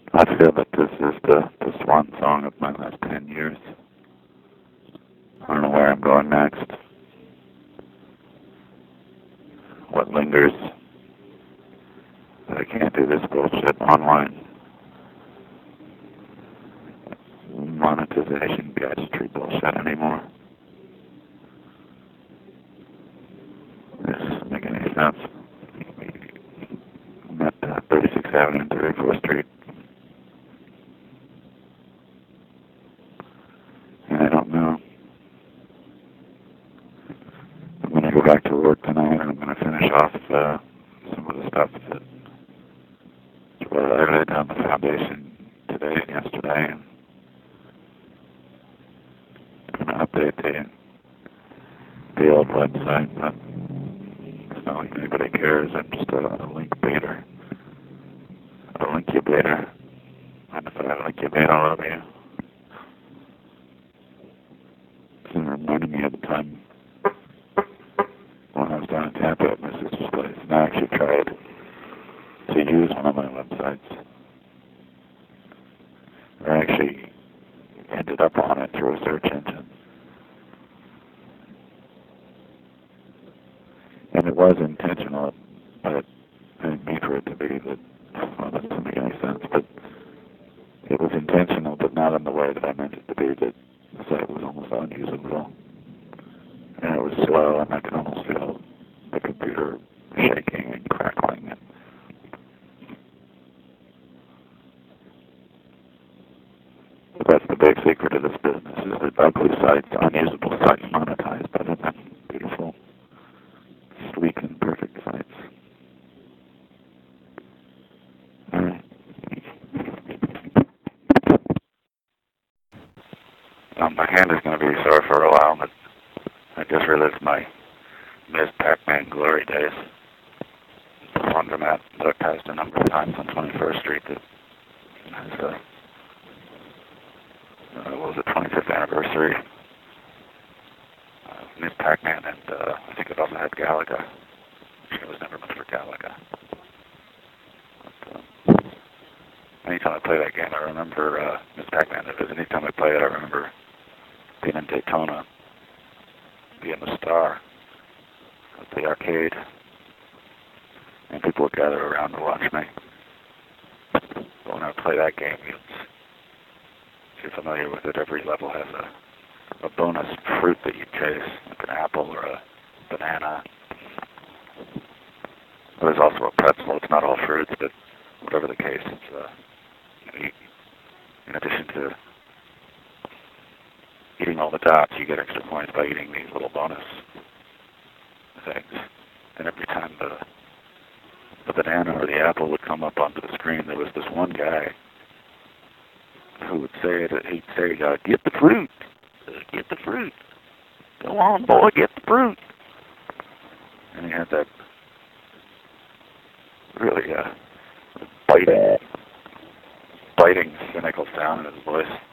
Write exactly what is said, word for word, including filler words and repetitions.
I feel that this is the, the swan song of my last ten years. I don't know where I'm going next. What lingers? But I can't do this bullshit online. Monetization gadgetry bullshit anymore. This doesn't make any sense. I'm at uh, thirty-sixth Avenue and thirty-fourth Street. And I don't know. I'm going to go back to work tonight and I'm going to finish off uh, some of the stuff that well, I laid down the foundation today and yesterday. And I'm going to update the, the old website, but it's not like anybody cares. I'm just a, a link baiter. A link incubator. Mind if I link incubate all of you? It's reminding me of the time when I was down in Tampa at my sister's place, and I actually tried to use one of my websites. I actually ended up on it through a search engine. And it was intentional, but I didn't mean for it to be that, well, that doesn't make any sense, but it was intentional, but not in the way that I meant it to be, that the site was almost unusable. And it was slow, and I could almost feel the computer shaking and crackling. And but that's the big secret of this business, is that ugly sites, unusable sites monetize better than beautiful, sleek and perfect sites. All right. Um, my hand is going to be sore for a while, but I just relived my Miz Pac-Man glory days. Performed them at advertised a number of times on twenty-first Street. That has a, uh, what was it, twenty-fifth anniversary. Uh, Miz Pac-Man, and uh, I think it also had Galaga. It was never meant for Galaga. But, uh, anytime I play that game, I remember uh, Miz Pac-Man. Anytime I play it, I remember being in Daytona, being the star of the arcade, and people would gather around to watch me. But when I play that game, it's, if you're familiar with it, every level has a, a bonus fruit that you chase, like an apple or a banana. There's also a pretzel. It's not all fruits, but whatever the case, it's, uh, you know, you, in addition to eating all the dots, you get extra points by eating these little bonus things. And every time the the banana or the apple would come up onto the screen, there was this one guy who would say that he'd say, uh, "Get the fruit, uh, get the fruit, go on, boy, get the fruit." And he had that really uh, biting, biting, cynical sound in his voice.